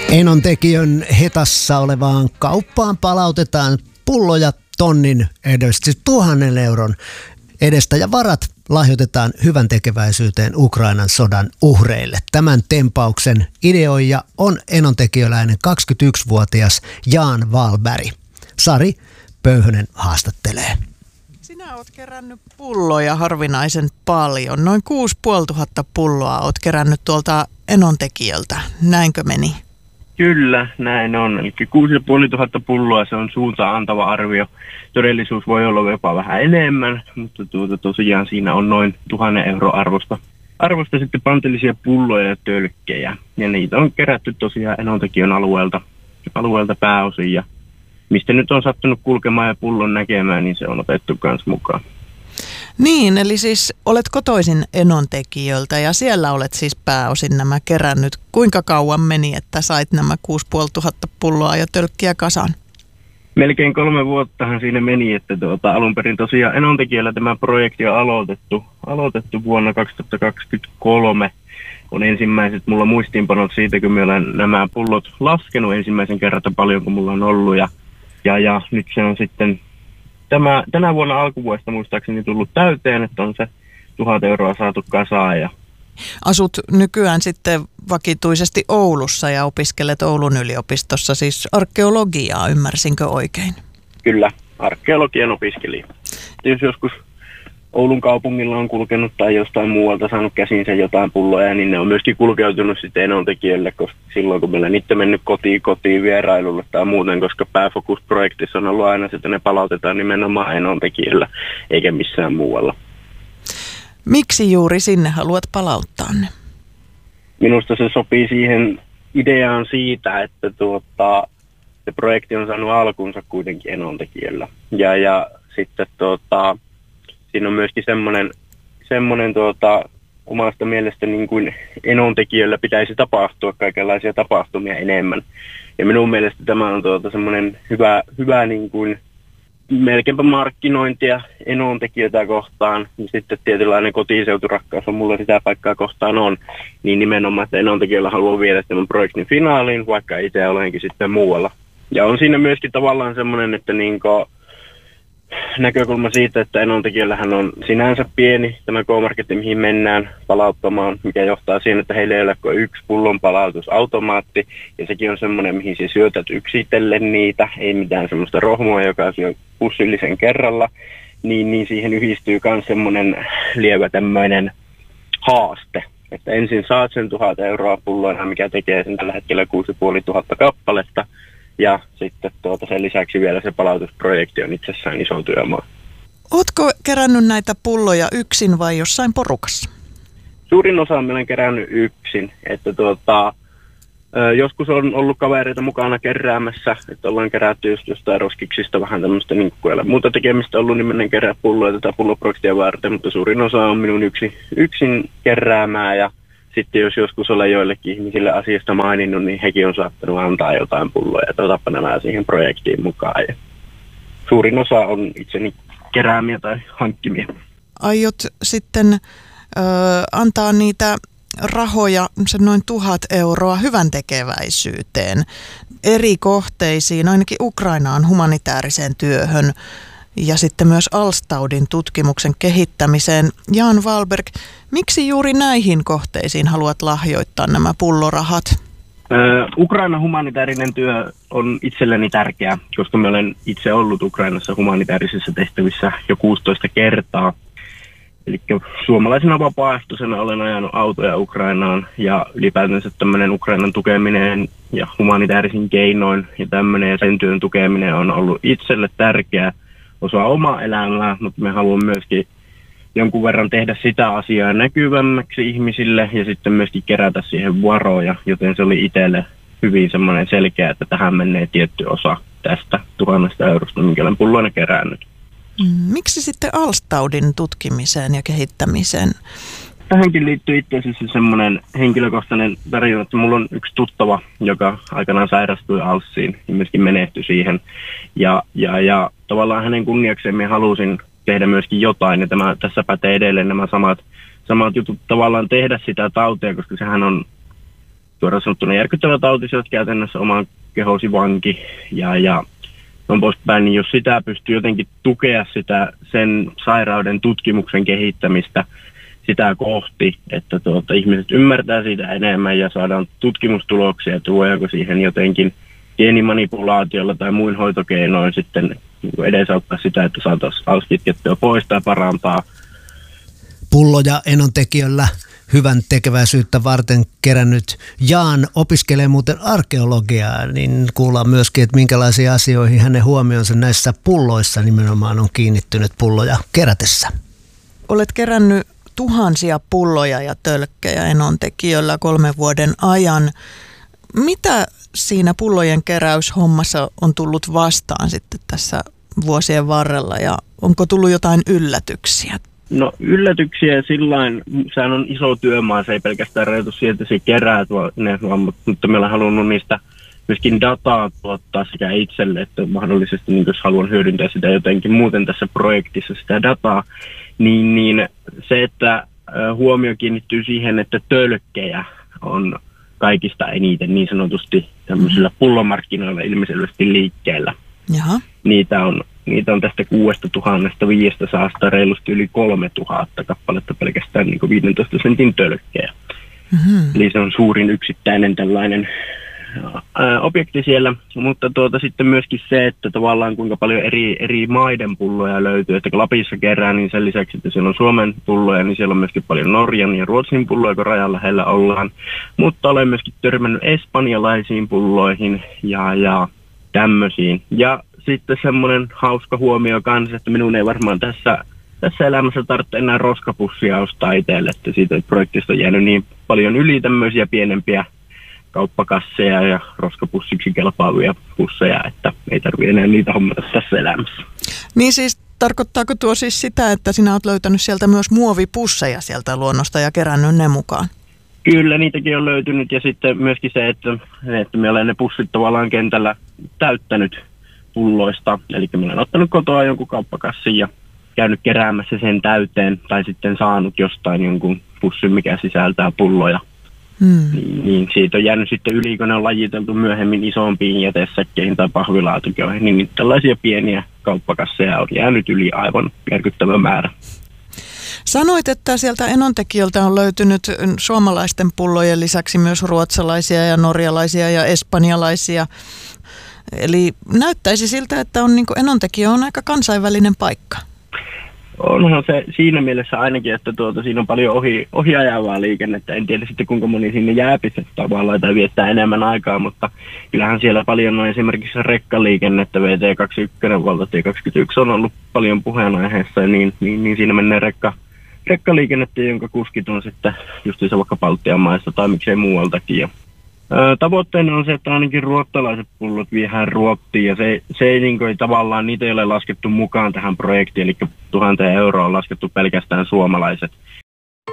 Enontekiön Hetassa olevaan kauppaan palautetaan pulloja tonnin edestä, siis 1 000 euron edestä, ja varat lahjoitetaan hyvän tekeväisyyteen Ukrainan sodan uhreille. Tämän tempauksen ideoija on enontekiöläinen 21-vuotias Jan Wahlberg. Sari Pöyhönen haastattelee. Sinä oot kerännyt pulloja harvinaisen paljon. Noin 6500 pulloa oot kerännyt tuolta Enontekiöltä. Näinkö meni? Kyllä, näin on. Eli 6500 pulloa, se on suuntaan antava arvio. Todellisuus voi olla jopa vähän enemmän, mutta tosiaan siinä on noin 1 000 euro arvosta sitten pantillisia pulloja ja tölkkejä. Ja niitä on kerätty tosiaan Enontekiön alueelta pääosin. Ja mistä nyt on sattunut kulkemaan ja pullon näkemään, niin se on otettu myös mukaan. Niin, eli siis olet kotoisin Enontekiöltä ja siellä olet siis pääosin nämä kerännyt. Kuinka kauan meni, että sait nämä 6500 pulloa ja tölkkiä kasan? Melkein 3 vuottahan siinä meni, että alun perin tosiaan Enontekiöllä tämä projekti on aloitettu vuonna 2023. On ensimmäiset mulla muistiinpanot siitä, kun minä olen nämä pullot laskenut ensimmäisen kerran, paljonko mulla on ollut. Ja nyt se on sitten tänä vuonna alkuvuodesta muistaakseni tullut täyteen, että on se 1 000 euroa saatu kasaan. Ja asut nykyään sitten vakituisesti Oulussa ja opiskelet Oulun yliopistossa, siis arkeologiaa, ymmärsinkö oikein? Kyllä, arkeologian opiskelija. Jos joskus Oulun kaupungilla on kulkenut tai jostain muualta saanut käsinsä jotain pulloja, niin ne on myöskin kulkeutunut sitten Enontekijölle, koska silloin kun meillä niitä mennyt kotiin vierailulle tai muuten, koska pääfokusprojektissa on ollut aina, että ne palautetaan nimenomaan Enontekijöllä eikä missään muualla. Miksi juuri sinne haluat palauttaa ne? Minusta se sopii siihen ideaan siitä, että se projekti on saanut alkunsa kuitenkin Enontekijöllä. Ja sitten siinä on myöskin semmoinen omasta mielestä niin kuin Enontekijöllä pitäisi tapahtua kaikenlaisia tapahtumia enemmän. Ja minun mielestä tämä on semmoinen hyvä niin kuin melkeinpä markkinointia Enontekijöitä kohtaan. Ja sitten tietynlainen kotiseuturakkaus on mulla sitä paikkaa kohtaan on. Niin nimenomaan, että Enontekijöllä haluaa viedä tämän projektin finaaliin, vaikka itse olenkin sitten muualla. Ja on siinä myöskin tavallaan semmoinen, että näkökulma siitä, että Enontekiöllähän on sinänsä pieni tämä K-Market, mihin mennään palauttamaan, mikä johtaa siihen, että heillä ei ole kuin 1 pullon palautusautomaatti, ja sekin on semmoinen, mihin se syötät yksitellen niitä, ei mitään semmoista rohmoa, joka syö pussillisen kerralla, niin siihen yhdistyy myös semmoinen lievä tämmöinen haaste, että ensin saat sen 1 000 euroa pulloina, mikä tekee sen tällä hetkellä 6500 kappaletta, ja sitten sen lisäksi vielä se palautusprojekti on itsessään iso työmaa. Ootko kerännyt näitä pulloja yksin vai jossain porukassa? Suurin osa olen kerännyt yksin. Että joskus on ollut kavereita mukana keräämässä, että ollaan kerätty just jostain roskiksista vähän tämmöistä, niin kun ei ole muuta tekemistä ollut, niin menen kerää pulloja tätä pulloprojektia varten, mutta suurin osa on minun yksin keräämää, ja sitten jos joskus olen joillekin ihmisille asiasta maininnut, niin hekin on saattanut antaa jotain pulloja, että otapa nämä siihen projektiin mukaan. Ja suurin osa on itseni keräämiä tai hankkimia. Aiot sitten antaa niitä rahoja, se noin 1000 euroa hyvän tekeväisyyteen eri kohteisiin, ainakin Ukrainaan humanitaariseen työhön ja sitten myös Alstaudin tutkimuksen kehittämiseen. Jan Wahlberg, miksi juuri näihin kohteisiin haluat lahjoittaa nämä pullorahat? Ukrainan humanitaarinen työ on itselleni tärkeä, koska mä olen itse ollut Ukrainassa humanitaarisissa tehtävissä jo 16 kertaa. Eli suomalaisena vapaaehtoisena olen ajanut autoja Ukrainaan, ja ylipäätänsä tämmöinen Ukrainan tukeminen ja humanitaarisin keinoin ja tämmöinen ja sen työn tukeminen on ollut itselle tärkeä osa omaa elämää, mutta me haluamme myöskin jonkun verran tehdä sitä asiaa näkyvämmäksi ihmisille ja sitten myöskin kerätä siihen varoja, joten se oli itselle hyvin semmoinen selkeä, että tähän menee tietty osa tästä 1000 eurosta, minkä olen pulloina kerännyt. Miksi sitten Alstaudin tutkimiseen ja kehittämiseen? Tähänkin liittyy itse asiassa semmoinen henkilökohtainen tarina, että mulla on yksi tuttava, joka aikanaan sairastui Alssiin ja myöskin menehtyi siihen. Ja tavallaan hänen kunniakseen minä halusin tehdä myöskin jotain, ja tässä pätee edelleen nämä samat jutut tavallaan tehdä sitä tautia, koska sehän on suoraan sanottuna järkyttävät autisivat käytännössä oman kehosi vanki ja on poispäin, niin jos sitä pystyy jotenkin tukea sen sairauden tutkimuksen kehittämistä sitä kohti, että ihmiset ymmärtää siitä enemmän ja saadaan tutkimustuloksia, että voidaanko siihen jotenkin geenimanipulaatiolla tai muin hoitokeinoin sitten edesauttaa sitä, että saataisiin ALS kitkettyä pois tai parantaa. Pulloja enontekijöllä hyvän tekeväisyyttä varten kerännyt Jaan opiskelee muuten arkeologiaa, niin kuullaan myöskin, että minkälaisiin asioihin hänen huomionsa näissä pulloissa nimenomaan on kiinnittynyt pulloja kerätessä. Olet kerännyt tuhansia pulloja ja tölkkejä enontekijöllä 3 vuoden ajan. Mitä siinä pullojen keräyshommassa on tullut vastaan sitten tässä vuosien varrella ja onko tullut jotain yllätyksiä? No yllätyksiä sillain, sehän on iso työmaa, se ei pelkästään rajoitu siihen, että se kerää mutta meillä on halunnut niistä myöskin dataa tuottaa sekä itselle, että mahdollisesti niin jos haluan hyödyntää sitä jotenkin muuten tässä projektissa sitä dataa, niin se, että huomio kiinnittyy siihen, että tölkkejä on kaikista eniten niin sanotusti tämmöisillä pullomarkkinoilla ilmiselvästi liikkeellä. Jaha. Niitä on tästä 6500 reilusti yli 3000 kappaletta pelkästään niin kuin 15 sentin tölkkejä. Mm-hmm. Eli se on suurin yksittäinen tällainen objekti siellä, mutta sitten myöskin se, että tavallaan kuinka paljon eri maiden pulloja löytyy, että kun Lapissa kerää, niin sen lisäksi, että siellä on Suomen pulloja, niin siellä on myöskin paljon Norjan ja Ruotsin pulloja, kun rajan lähellä ollaan, mutta olen myöskin törmännyt espanjalaisiin pulloihin ja tämmöisiin. Ja sitten semmoinen hauska huomio kanssa, että minun ei varmaan tässä elämässä tarvitse enää roskapussia ostaa itselle, että siitä projektista on jäänyt niin paljon yli tämmöisiä pienempiä kauppakasseja ja roskapussiksi kelpaavia pusseja, että ei tarvitse enää niitä hommata tässä elämässä. Niin siis tarkoittaako tuo siis sitä, että sinä olet löytänyt sieltä myös muovipusseja sieltä luonnosta ja kerännyt ne mukaan? Kyllä, niitäkin on löytynyt ja sitten myöskin se, että me olen ne pussit tavallaan kentällä täyttänyt pulloista. Eli mä olen ottanut kotoa jonkun kauppakassin ja käynyt keräämässä sen täyteen tai sitten saanut jostain jonkun pussin, mikä sisältää pulloja. Niin siitä on jäänyt sitten yli, kun ne on lajiteltu myöhemmin isompiin jätesäkkeihin tai pahvilaatikoihin, niin tällaisia pieniä kauppakasseja on jäänyt yli aivan järkyttävä määrä. Sanoit, että sieltä enontekijöiltä on löytynyt suomalaisten pullojen lisäksi myös ruotsalaisia ja norjalaisia ja espanjalaisia. Eli näyttäisi siltä, että on, niin kuin Enontekijö on aika kansainvälinen paikka. Onhan se siinä mielessä ainakin, että siinä on paljon ohiajavaa liikennettä. En tiedä sitten kuinka moni sinne jääpistä tavallaan tai viettää enemmän aikaa, mutta kyllähän siellä paljon on esimerkiksi rekkaliikennettä. VT21, valtatie 21 on ollut paljon puheenaiheessa, niin siinä menee rekkaliikennettä, jonka kuskit on sitten justiinsa vaikka Baltian maista tai miksei muualtakin. Tavoitteena on se, että ainakin ruottalaiset pullot viedään Ruottiin ja se ei niin kuin, tavallaan, niitä ei ole laskettu mukaan tähän projektiin, eli 1 000 € on laskettu pelkästään suomalaiset